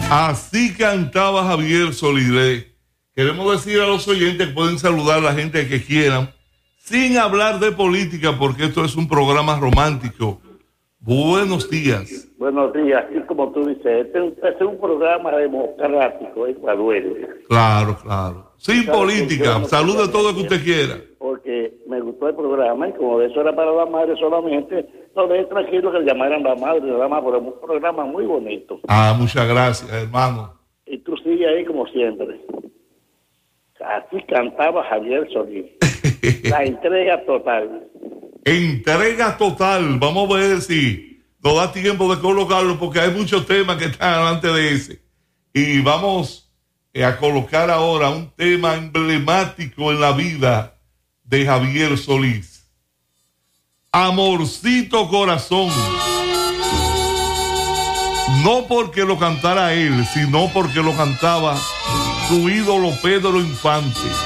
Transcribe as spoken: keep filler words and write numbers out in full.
Así cantaba Javier Solís. Queremos decir a los oyentes que pueden saludar a la gente que quieran, sin hablar de política, porque esto es un programa romántico. Buenos días. Buenos días. Y como tú dices, este, este es un programa democrático, Ecuador. Claro, claro. Sin política. Salude a todo lo que usted quiera. Porque me gustó el programa y como eso era para la madre solamente, no dejé tranquilo que llamaran la madre, la madre, pero es un programa muy bonito. Ah, muchas gracias, hermano. Y tú sigues ahí como siempre. Así cantaba Javier Solís. La entrega total. Entrega total. Vamos a ver si nos da tiempo de colocarlo, porque hay muchos temas que están delante de ese. Y vamos eh, a colocar ahora un tema emblemático en la vida de Javier Solís. Amorcito Corazón. No porque lo cantara él, sino porque lo cantaba su ídolo Pedro Infante.